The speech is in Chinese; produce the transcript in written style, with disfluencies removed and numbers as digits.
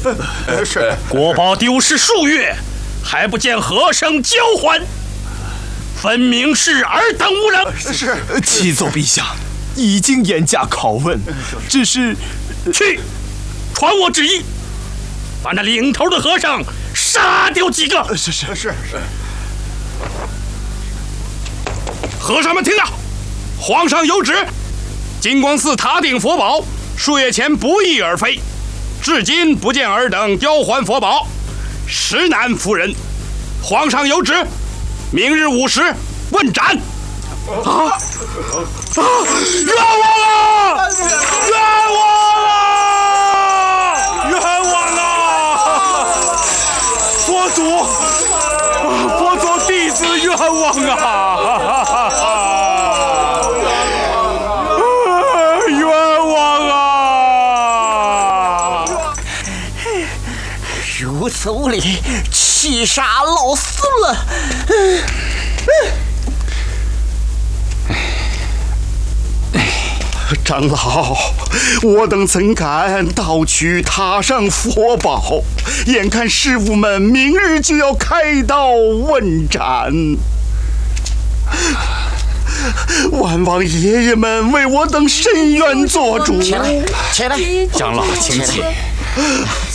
是。 国宝丢失数月，还不见和尚交还，分明是尔等无能。 是。 启奏陛下，已经严加拷问，只是去，传我旨意，把那领头的和尚杀掉几个。 是。 和尚们听着，皇上有旨，金光寺塔顶佛宝数月前不翼而飞，至今不见尔等交还佛宝，实难服人。皇上有旨，明日午时问斩。冤枉啊！冤枉啊！佛祖弟子冤枉啊！冤枉啊！ 如此无礼，气杀老孙了！ 长老，我等怎敢盗取塔上佛宝？眼看师傅们明日就要开刀问斩，万王爷爷们为我等伸冤做主。 起来， 长老请起。